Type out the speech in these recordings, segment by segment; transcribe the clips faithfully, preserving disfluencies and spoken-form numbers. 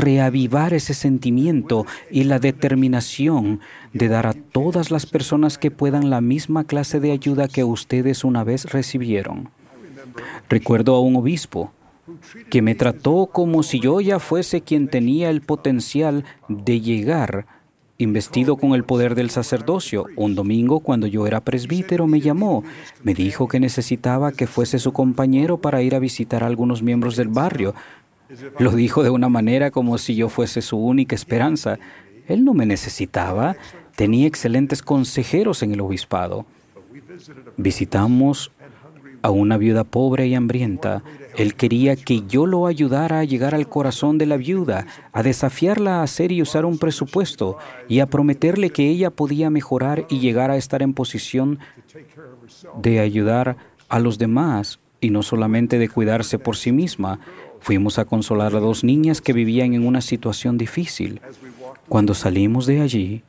reavivar ese sentimiento y la determinación de dar a todas las personas que puedan la misma clase de ayuda que ustedes una vez recibieron. Recuerdo a un obispo que me trató como si yo ya fuese quien tenía el potencial de llegar, investido con el poder del sacerdocio. Un domingo, cuando yo era presbítero, me llamó. Me dijo que necesitaba que fuese su compañero para ir a visitar a algunos miembros del barrio. Lo dijo de una manera como si yo fuese su única esperanza. Él no me necesitaba. Tenía excelentes consejeros en el obispado. Visitamos a una viuda pobre y hambrienta. Él quería que yo lo ayudara a llegar al corazón de la viuda, a desafiarla a hacer y usar un presupuesto y a prometerle que ella podía mejorar y llegar a estar en posición de ayudar a los demás y no solamente de cuidarse por sí misma. Fuimos a consolar a dos niñas que vivían en una situación difícil. Cuando salimos de allí,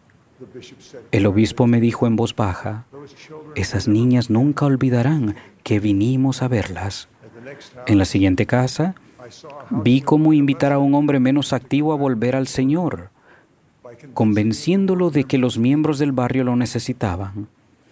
el obispo me dijo en voz baja: esas niñas nunca olvidarán que vinimos a verlas. En la siguiente casa, vi cómo invitar a un hombre menos activo a volver al Señor, convenciéndolo de que los miembros del barrio lo necesitaban.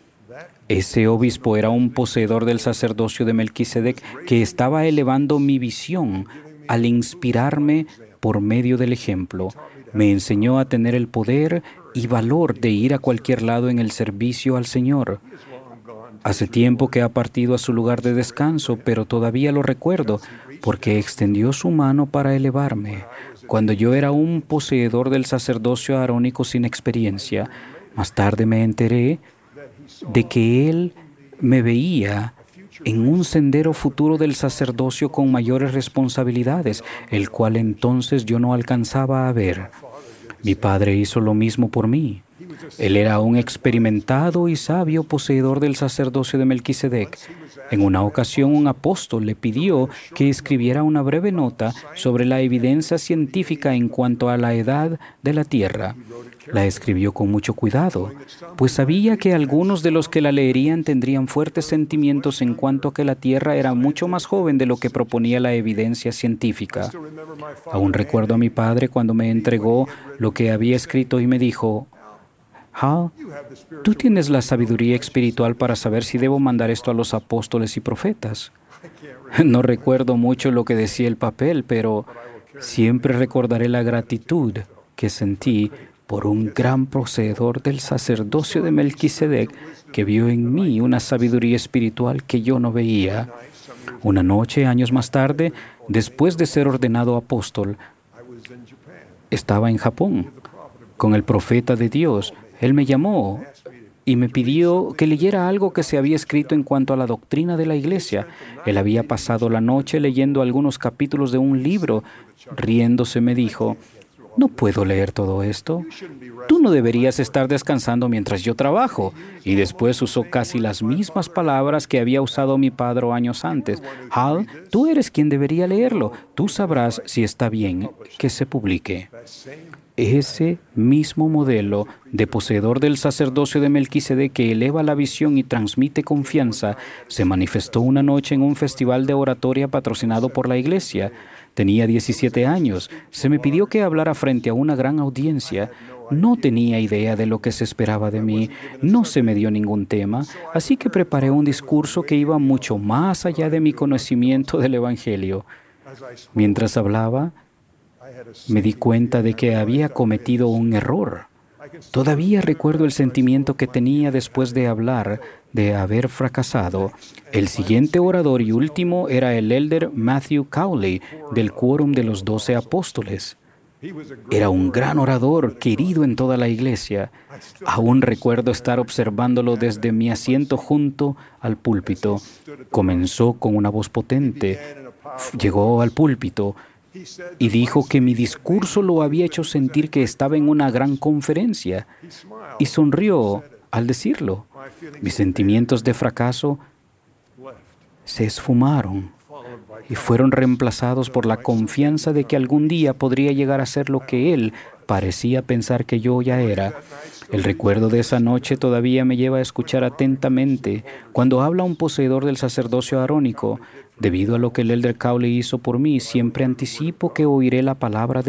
Ese obispo era un poseedor del sacerdocio de Melquisedec que estaba elevando mi visión al inspirarme por medio del ejemplo. Me enseñó a tener el poder y valor de ir a cualquier lado en el servicio al Señor. Hace tiempo que ha partido a su lugar de descanso, pero todavía lo recuerdo porque extendió su mano para elevarme cuando yo era un poseedor del sacerdocio arónico sin experiencia. Más tarde me enteré de que él me veía en un sendero futuro del sacerdocio con mayores responsabilidades, el cual entonces yo no alcanzaba a ver. Mi padre hizo lo mismo por mí. Él era un experimentado y sabio poseedor del sacerdocio de Melquisedec. En una ocasión, un apóstol le pidió que escribiera una breve nota sobre la evidencia científica en cuanto a la edad de la Tierra. La escribió con mucho cuidado, pues sabía que algunos de los que la leerían tendrían fuertes sentimientos en cuanto a que la Tierra era mucho más joven de lo que proponía la evidencia científica. Aún recuerdo a mi padre cuando me entregó lo que había escrito y me dijo: Hal, tú tienes la sabiduría espiritual para saber si debo mandar esto a los apóstoles y profetas. No recuerdo mucho lo que decía el papel, pero siempre recordaré la gratitud que sentí por un gran poseedor del sacerdocio de Melquisedec que vio en mí una sabiduría espiritual que yo no veía. Una noche, años más tarde, después de ser ordenado apóstol, estaba en Japón con el profeta de Dios. Él me llamó y me pidió que leyera algo que se había escrito en cuanto a la doctrina de la Iglesia. Él había pasado la noche leyendo algunos capítulos de un libro. Riéndose me dijo: no puedo leer todo esto. Tú no deberías estar descansando mientras yo trabajo. Y después usó casi las mismas palabras que había usado mi padre años antes. Hal, tú eres quien debería leerlo. Tú sabrás si está bien que se publique. Ese mismo modelo de poseedor del sacerdocio de Melquisedec que eleva la visión y transmite confianza se manifestó una noche en un festival de oratoria patrocinado por la Iglesia. Tenía diecisiete años. Se me pidió que hablara frente a una gran audiencia. No tenía idea de lo que se esperaba de mí. No se me dio ningún tema, así que preparé un discurso que iba mucho más allá de mi conocimiento del Evangelio. Mientras hablaba, me di cuenta de que había cometido un error. Todavía recuerdo el sentimiento que tenía después de hablar, de haber fracasado. El siguiente orador y último era el elder Matthew Cowley, del quórum de los doce apóstoles. Era un gran orador, querido en toda la iglesia. Aún recuerdo estar observándolo desde mi asiento junto al púlpito. Comenzó con una voz potente. Llegó al púlpito y dijo que mi discurso lo había hecho sentir que estaba en una gran conferencia. Y sonrió al decirlo. Mis sentimientos de fracaso se esfumaron y fueron reemplazados por la confianza de que algún día podría llegar a ser lo que él parecía pensar que yo ya era. El recuerdo de esa noche todavía me lleva a escuchar atentamente cuando habla un poseedor del sacerdocio arónico. Debido a lo que el elder Cowley hizo por mí, siempre anticipo que oiré la palabra de